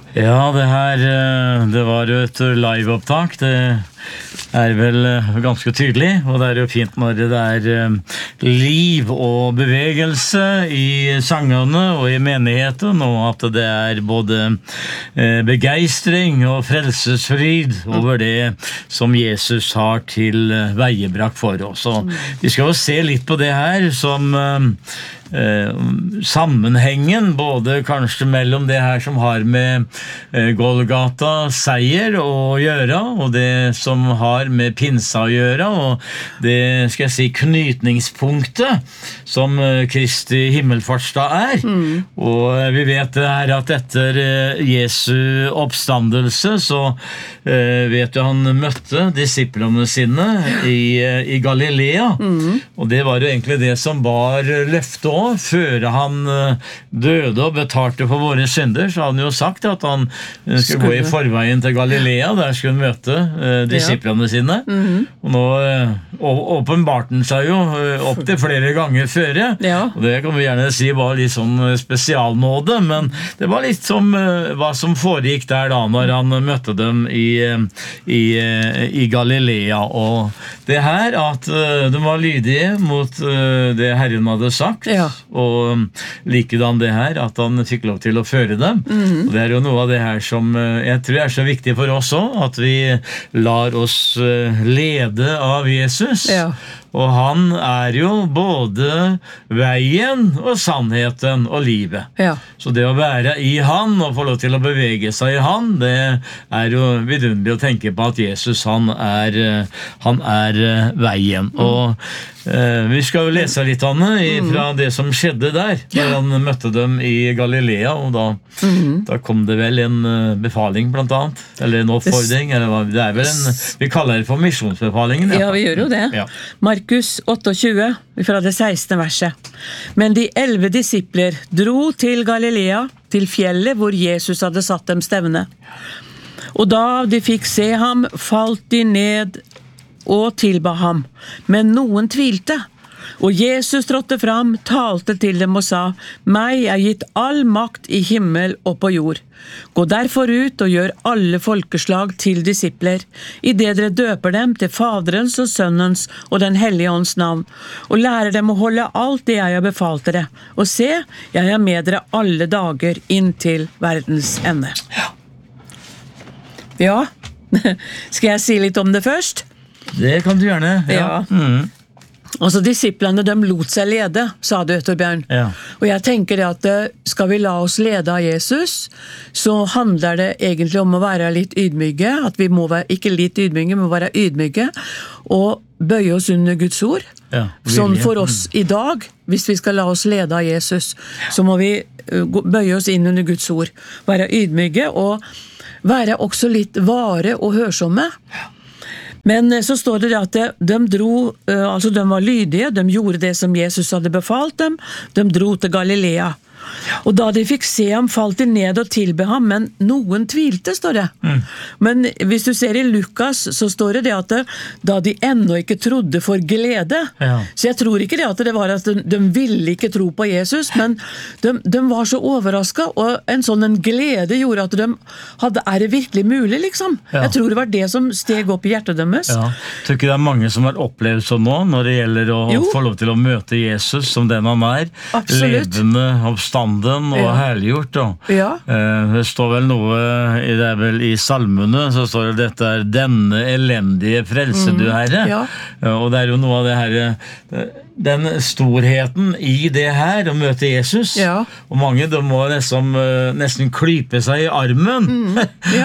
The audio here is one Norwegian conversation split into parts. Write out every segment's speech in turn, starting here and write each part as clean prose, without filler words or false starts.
Ja, det her, det var jo et live-opptak. Det er vel ganske tydelig, og det er jo fint når det er liv og bevegelse i sangene og i menigheten, og at det er både begeistring og frelsesfryd over det som Jesus har til veiebrakt for oss. Og vi skal jo se litt på det her som sammenhengen, både kanskje mellom det her som har med Golgata seier å gjøre, og det som har med pinsa å gjøre, og det, skal jeg si, knytningspunktet som Kristi himmelfartsdag er. Og vi vet det her at etter Jesu oppstandelse så vet du han møtte disiplene sine i Galilea, og det var jo egentlig det som var løftet. Før han døde og betalte for våre synder, så hadde han jo sagt at han skulle gå i forveien til Galilea, der skulle han møte disiplene sine. Og nå åpenbarte han seg jo opp til flere ganger før, og det kan vi gjerne si var litt sånn spesialnåde, men det var litt som hva som foregikk der da, når han møtte dem i Galilea. Og det her at de var lydige mot det Herren hadde sagt, og likedan det her at han fikk lov til å føre dem, og det er jo noe av det her som jeg tror er så viktig for oss også, at vi lar oss lede av Jesus, og han er jo både veien og sannheten og livet. Så det å være i han og få lov til å bevege seg i han, det er jo vidunderlig å tenke på at Jesus han er veien. Og vi skal jo lese litt Anne fra det som skjedde der når han møtte dem i Galilea, og da kom det vel en befaling blant annet, eller en oppfordring, eller det er vel vi kaller det for misjonsbefalingen. Ja, vi gjør jo det. Markus 28 fra det 16. verset. Men de 11 disipler dro til Galilea, til fjellet hvor Jesus hadde satt dem stevne. Og da de fikk se ham, falt de ned og tilba ham, men noen tvilte. Og Jesus trådte fram, talte til dem og sa, «Meg er gitt all makt i himmel og på jord. Gå derfor ut og gjør alle folkeslag til disipler, i det dere døper dem til Faderens og Sønnens og den Hellige Ånds navn, og lærer dem å holde alt det jeg har befalt dere. Og se, jeg er med dere alle dager inn til verdens ende.» Ja, skal jeg si litt om det først? Det kan du gjerne, Altså disiplene, de lot seg lede, sa du, Torbjørn. Og jeg tenker at skal vi la oss lede av Jesus, så handler det egentlig om å være litt ydmyke, at vi må være, ikke litt ydmyke, men være ydmyke, og bøye oss under Guds ord. Sånn for oss i dag, hvis vi skal la oss lede av Jesus, så må vi bøye oss inn under Guds ord, være ydmyke, og være også litt vare og hørsomme. Men så står det at de dro, altså de var lydige, de gjorde det som Jesus hadde befalt dem, de dro til Galilea. Og da de fikk se ham, falt de ned og tilbe ham, men noen tvilte, står det. Men hvis du ser i Lukas, så står det at da de ennå ikke trodde for glede, så jeg tror ikke det at det var at de ville ikke tro på Jesus, men de var så overrasket, og en sånn en glede gjorde at de hadde, er det virkelig mulig, liksom? Jeg tror det var det som steg opp i hjertet deres. Tror ikke det er mange som har opplevd sånn nå, når det gjelder å få lov til å møte Jesus som den han er, levende oppstanden og herliggjort. Det står vel noe, det er vel i salmene, så står det dette er denne elendige frelse du Herre. Og det er jo noe av det her, den storheten i det her, å møte Jesus. Og mange, de må nesten klype seg i armen.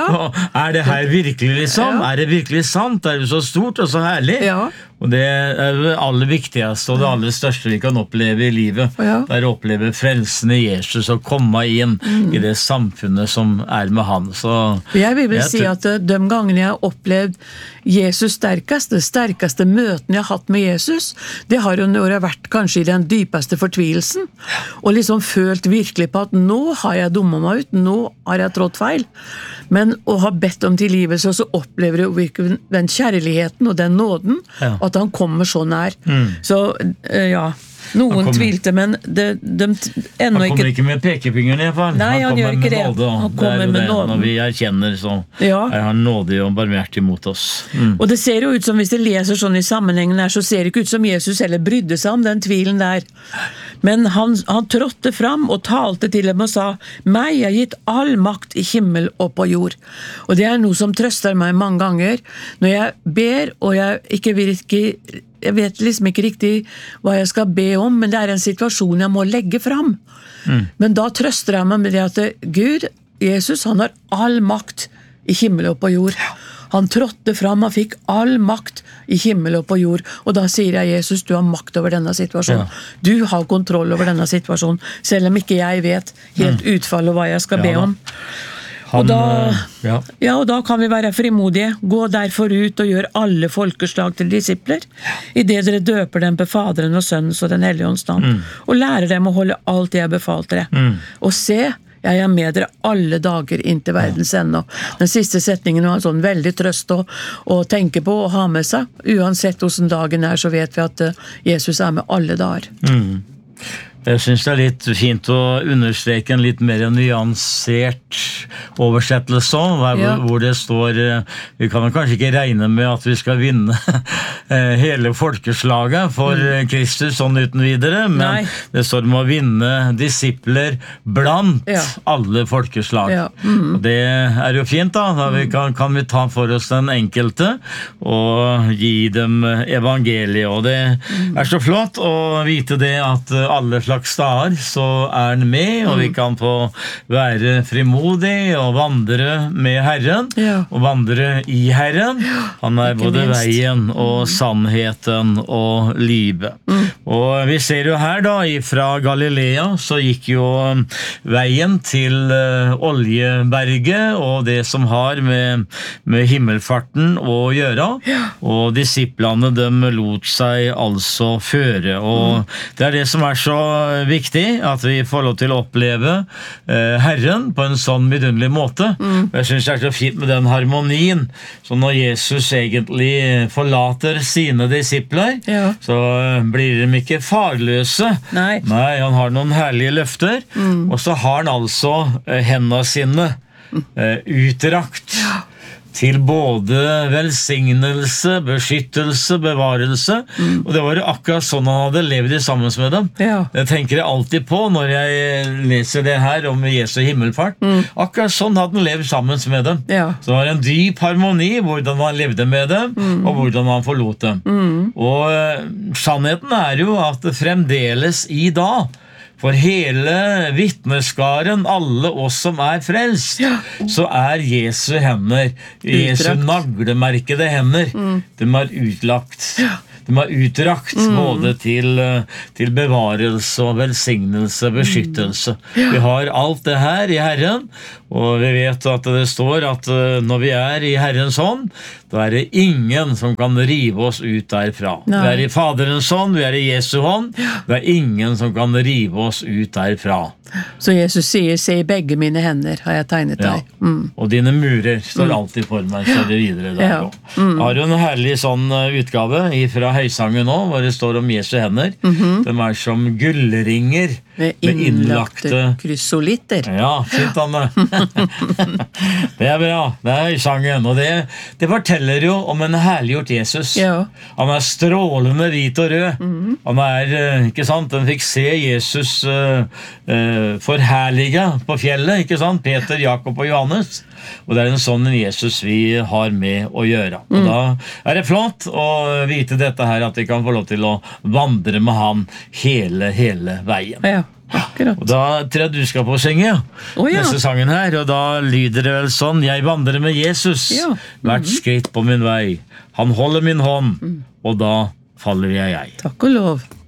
Er det her virkelig liksom? Er det virkelig sant? Er det så stort og så herlig? Og det er det aller viktigste og det aller største vi kan oppleve i livet. Det er å oppleve frelsen i Jesus og komme inn i det samfunnet som er med han. Så jeg vil si at de gangene jeg har opplevd Jesus sterkeste møten jeg har hatt med Jesus, det har jo når jeg har vært kanskje i den dypeste fortvilelsen, og liksom følt virkelig på at nå har jeg dummet meg ut, nå har jeg trådt feil. Men å ha bedt om tilgivelse, så opplever du virkelig den kjærligheten og den nåden, at han kommer så nær. Så ja, Noen tvilte, men de ennå ikke... Han kommer ikke med pekefingeren i hvert fall. Nei, han gjør ikke det. Han kommer med nåden. Når vi erkjenner, så er han nådig og barmhjertig mot oss. Og det ser jo ut som, hvis de leser sånn i sammenhengen her, så ser det ikke ut som Jesus heller brydde seg om den tvilen der. Men han trådte fram og talte til dem og sa, «Meg er gitt all makt i himmel og på jord.» Og det er noe som trøster meg mange ganger. Når jeg ber, og jeg vet liksom ikke riktig hva jeg skal be om, men det er en situasjon jeg må legge fram. Men da trøster jeg meg med det at Gud, Jesus, han har all makt i himmel og på jord. Han trådte fram, han fikk all makt i himmel og på jord. Og da sier jeg, Jesus, du har makt over denne situasjonen. Du har kontroll over denne situasjonen, selv om ikke jeg vet helt utfall og hva jeg skal be om. Og da kan vi være frimodige. Gå derfor ut og gjør alle folkeslag til disipler, i det dere døper dem på Faderen og Sønnens og den Hellige Ånds navn, og lærer dem å holde alt det jeg befalte dere. Og se, jeg er med dere alle dager inntil verdens ende. Den siste setningen var en sånn veldig trøst å tenke på og ha med seg. Uansett hvordan dagen er, så vet vi at Jesus er med alle dager. Jeg synes det er litt fint å understreke en litt mer nyansert oversettelse, hvor det står, vi kan kanskje ikke regne med at vi skal vinne hele folkeslaget for Kristus sånn uten videre, men det står om å vinne disipler blant alle folkeslag. Og det er jo fint da kan vi ta for oss den enkelte og gi dem evangeliet, og det er så flott å vite det at alle slags steder så er han med, og vi kan få være frimodig og vandre med Herren, og vandre i Herren. Han er både veien og sannheten og livet. Og vi ser jo her da, fra Galilea så gikk jo veien til Oljeberget, og det som har med himmelfarten å gjøre, og disiplene de lot seg altså føre, og det er det som er så viktig, at vi får lov til å oppleve Herren på en sånn vidunderlig måte. Jeg synes det er så fint med den harmonien, så når Jesus egentlig forlater sine disipler, så blir de ikke farløse. Nei, han har noen herlige løfter, og så har han altså hendene sine utrakt til både velsignelse, beskyttelse, bevarelse, og det var jo akkurat sånn han hadde levd sammen med dem. Det tenker jeg alltid på når jeg leser det her om Jesu himmelfart. Akkurat sånn hadde han levd sammen med dem. Så det var en dyp harmoni hvordan han levde med dem, og hvordan han forlot dem. Og sannheten er jo at fremdeles i dag, for hele vittneskaren, alle oss som er frelst, så er Jesu hender, Jesu naglemerkede hender, de er utlagt. De er utrakt både til bevarelse og velsignelse, beskyttelse. Vi har alt det her i Herren, og vi vet at det står at når vi er i Herrens hånd, da er det ingen som kan rive oss ut derfra. Vi er i Faderens hånd, vi er i Jesu hånd, det er ingen som kan rive oss ut derfra. Så Jesus sier, se i begge mine hender har jeg tegnet deg. Og dine murer står alltid for meg, så det videre der også. Jeg har jo en herlig sånn utgave fra Høysangen nå, hvor det står om Jesu hender. De er som gullringer med innlagte krysolitter. Ja, fint, Anne. Det er bra, det er Høysangen, og det forteller jo om en herliggjort Jesus. Han er strålende hvit og rød. Han er, ikke sant, den fikk se Jesus forherliget på fjellet, ikke sant? Peter, Jakob og Johannes. Og det er en sånn Jesus vi har med å gjøre. Og da er det flott å vite dette her, at vi kan få lov til å vandre med han hele veien. Akkurat. Og da tror jeg du skal på å synge neste sangen her, og da lyder det vel sånn: jeg vandrer med Jesus hvert skritt på min vei. Han holder min hånd, og da faller jeg. Takk og lov.